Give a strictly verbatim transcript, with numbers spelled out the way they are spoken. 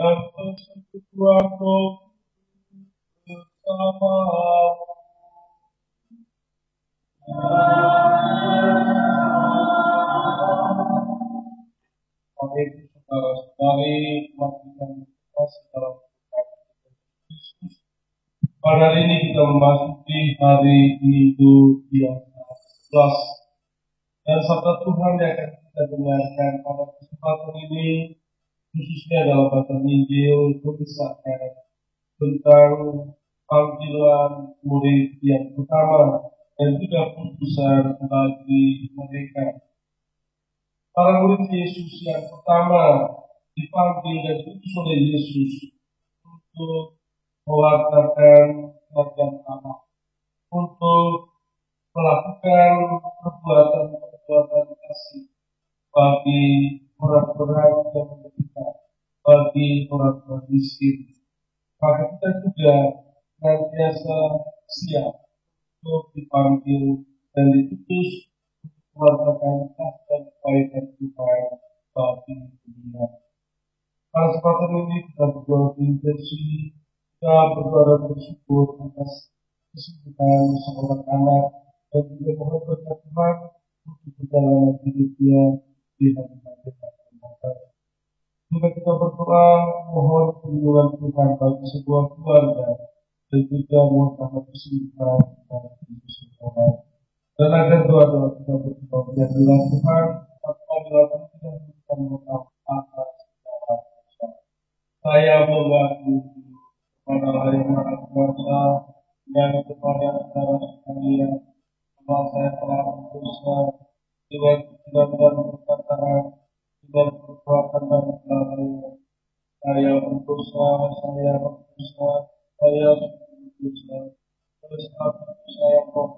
dan persekutuanmu bersama. Amin. Saudara-saudari, melakukan kasih dalam Yesus. Pada hari ini kita memasuki hari Minggu yang sebelas, dan sabda Tuhan yang akan kita dengarkan pada kesempatan ini khususnya dalam bacaan Injil mengisahkan tentang panggilan murid yang pertama dan juga putusan bagi mereka. Para murid Yesus yang pertama dipanggil dan diutus oleh Yesus untuk mewartakan kerajaan Allah, untuk melakukan perbuatan-perbuatan kasih bagi orang-orang yang menderita, bagi orang-orang miskin. Maka kita juga senantiasa siap untuk dipanggil dan diutus mewartakan kasih dan kebaikan Tuhan bagi dunia. Pada kesempatan ini kita berdoa intensi, kita berdoa bersyukur atas kesembuhan seorang anak dan juga mohon berkat Tuhan untuk perjalanan hidupnya di hari-hari yang datang. Juga kita berdoa mohon perlindungan Tuhan bagi sebuah keluarga dan juga mohon rahmat kesembuhan bagi seseorang. Dan agar doa-doa kita berdoa menjadilah Tuhan tanpa dilakukan tidak kita mengetahui atas segala dosa. Saya mengaku kepada Allah yang Maha Kuasa dan kepada saudara sekalian bahwa saya telah berdosa dengan pikiran dan perkataan, dengan perbuatan dan kelalaian. Saya berdosa, saya berdosa, saya berdosa. Oleh sebab itu saya mohon